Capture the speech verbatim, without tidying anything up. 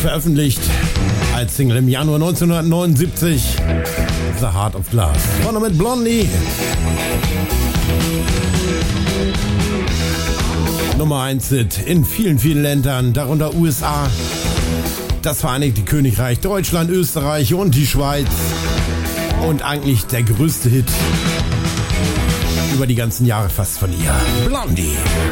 veröffentlicht als Single im Januar neunzehnhundertneunundsiebzig. The Heart of Glass. Vorne mit Blondie. Nummer eins Hit in vielen, vielen Ländern, darunter U S A, das Vereinigte Königreich, Deutschland, Österreich und die Schweiz. Und eigentlich der größte Hit über die ganzen Jahre fast von ihr. Blondie.